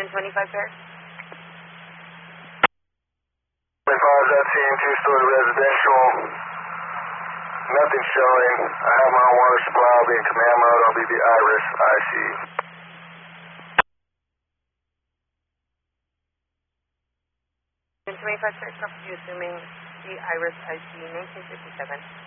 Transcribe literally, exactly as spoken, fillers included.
ten twenty-five pair. twenty-five, that team, two-story residential. Nothing showing. I have my own water supply. I'll be in command mode. I'll be the Iris I C. ten twenty-five pair, copy you, assuming the Iris I C nineteen fifty-seven.